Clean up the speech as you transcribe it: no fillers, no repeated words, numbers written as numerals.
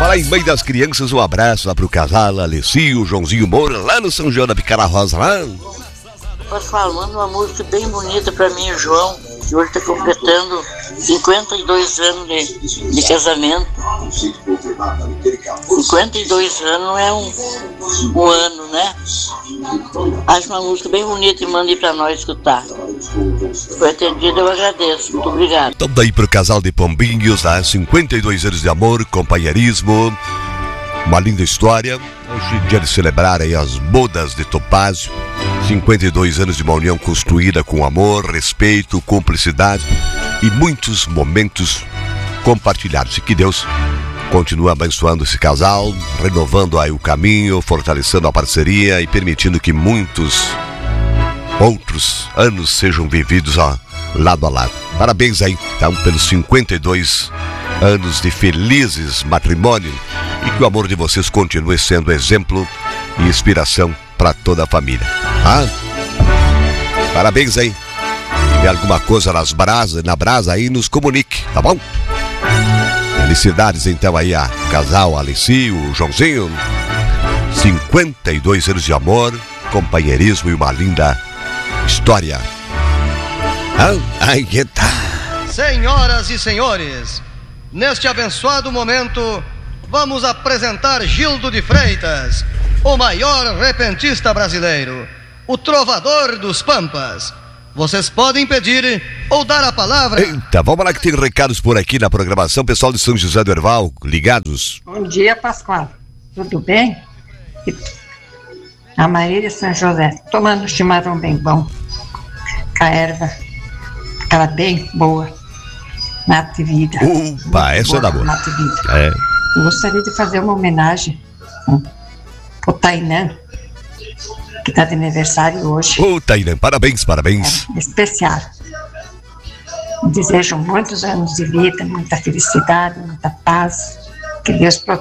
Falar em Mãe das Crianças, um abraço lá pro casal Alessinho, Joãozinho Moura, lá no São João da Picara Rosa, lá. Posso falar, manda uma música bem bonita pra mim, o João, que hoje tá completando 52 anos de casamento. 52 anos não é um ano, né? Acho uma música bem bonita e manda aí pra nós escutar. Foi atendido, eu agradeço. Muito obrigado. Então daí pro casal de Pombinhos, tá? 52 anos de amor, companheirismo, uma linda história. Hoje é dia de celebrar aí as bodas de Topázio. 52 anos de uma união construída com amor, respeito, cumplicidade e muitos momentos compartilhados. E que Deus continue abençoando esse casal, renovando aí o caminho, fortalecendo a parceria e permitindo que muitos outros anos sejam vividos lado a lado. Parabéns aí, então, pelos 52 anos de felizes matrimônio e que o amor de vocês continue sendo exemplo e inspiração para toda a família. Parabéns aí. Se tiver alguma coisa na brasa aí, nos comunique, tá bom? Felicidades então aí a casal Alessinho, o Joãozinho. 52 anos de amor, companheirismo e uma linda história. Que tá. Senhoras e senhores, neste abençoado momento, vamos apresentar Gildo de Freitas, o maior repentista brasileiro, o trovador dos Pampas. Vocês podem pedir ou dar a palavra. Eita, vamos lá que tem recados por aqui na programação. Pessoal de São José do Herval, ligados. Bom dia, Pascoal. Tudo bem? A Marília São José, tomando um chimarrão bem bom, com a erva, aquela bem boa, mata e vida. Opa, essa é da boa. Mata e vida. É. Eu gostaria de fazer uma homenagem pro Tainã, que está de aniversário hoje. Tainã, parabéns. Especial. Desejo muitos anos de vida, muita felicidade, muita paz. Que Deus proteja.